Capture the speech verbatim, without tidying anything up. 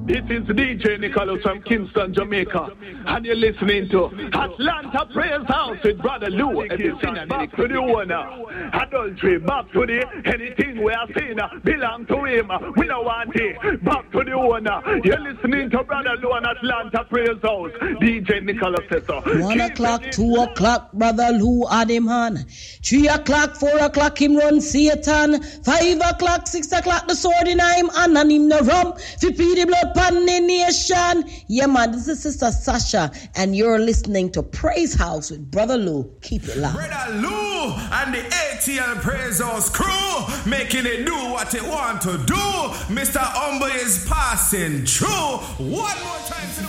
This is D J Nicholas from Kingston, Jamaica, and you're listening to Atlanta Praise House with Brother Lou. Everything back to the owner. Adultery, back to the anything we are saying belong to him. We don't want it. Back to the owner. You're listening to Brother Lou and Atlanta Praise House. D J Nicholas says so. One o'clock, two o'clock, Brother Lou had him on. Three o'clock, four o'clock, him run Satan. Five o'clock, six o'clock, the sword in him, and on him the rum. Fipi the blood pan the nation. Yeah, man, this is Sister Sasha, and you're listening to Praise House with Brother Lou. Keep it loud. Brother Lou and the A T L Praise House crew making it do what it want to do. Mister Humble is passing through. One more time.